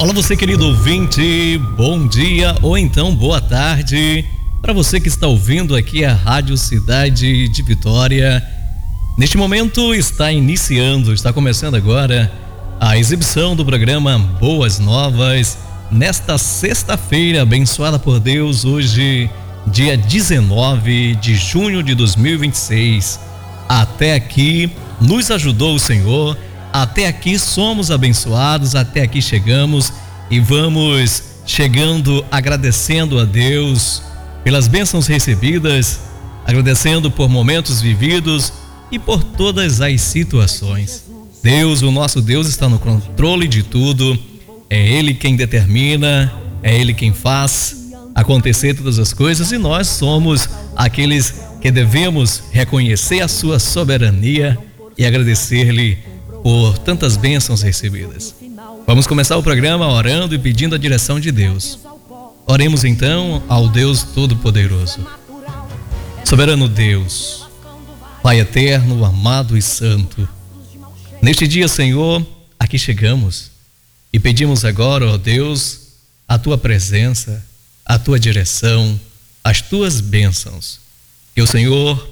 Olá você querido ouvinte, bom dia ou então boa tarde para você que está ouvindo aqui a Rádio Cidade de Vitória. Neste momento está começando agora a exibição do programa Boas Novas, nesta sexta-feira abençoada por Deus, hoje dia 19 de junho de 2026. Até aqui nos ajudou o Senhor, até aqui somos abençoados, até aqui chegamos e vamos chegando agradecendo a Deus pelas bênçãos recebidas, agradecendo por momentos vividos e por todas as situações. Deus, o nosso Deus, está no controle de tudo, é Ele quem determina, é Ele quem faz acontecer todas as coisas e nós somos aqueles que devemos reconhecer a sua soberania e agradecer-lhe por tantas bênçãos recebidas. Vamos começar o programa orando e pedindo a direção de Deus. Oremos então ao Deus Todo-Poderoso. Soberano Deus, Pai eterno, amado e santo, neste dia, Senhor, aqui chegamos e pedimos agora, ó Deus, a Tua presença, a Tua direção, as Tuas bênçãos. Que o Senhor